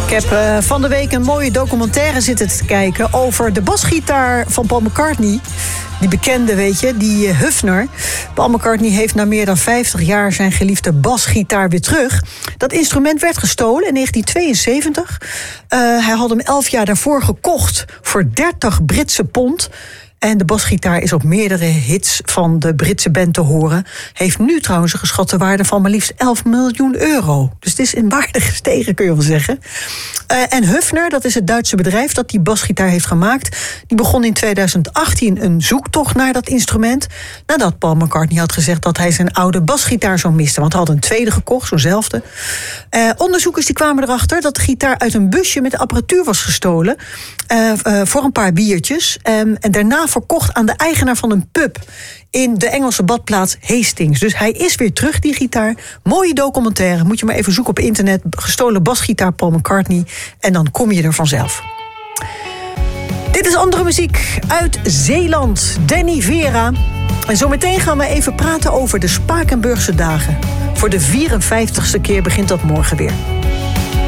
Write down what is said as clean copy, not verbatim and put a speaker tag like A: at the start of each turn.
A: Ik heb van de week een mooie documentaire zitten te kijken over de basgitaar van Paul McCartney. Die bekende, weet je, die Hufner. Paul McCartney heeft na meer dan 50 jaar zijn geliefde basgitaar weer terug. Dat instrument werd gestolen in 1972. Hij had hem 11 jaar daarvoor gekocht voor 30 Britse pond. En de basgitaar is op meerdere hits van de Britse band te horen. Heeft nu trouwens een geschatte waarde van maar liefst 11 miljoen euro. Dus het is in waarde gestegen, kun je wel zeggen. En Hufner, dat is het Duitse bedrijf dat die basgitaar heeft gemaakt. Die begon in 2018 een zoektocht naar dat instrument. Nadat Paul McCartney had gezegd dat hij zijn oude basgitaar zo miste. Want hij had een tweede gekocht, zo'nzelfde. Onderzoekers die kwamen erachter dat de gitaar uit een busje met apparatuur was gestolen. Voor een paar biertjes. En daarna verkocht aan de eigenaar van een pub in de Engelse badplaats Hastings. Dus hij is weer terug, die gitaar. Mooie documentaire, moet je maar even zoeken op internet. Gestolen basgitaar Paul McCartney. En dan kom je er vanzelf. Dit is andere muziek uit Zeeland. Danny Vera. En zometeen gaan we even praten over de Spakenburgse dagen. Voor de 54ste keer begint dat morgen weer.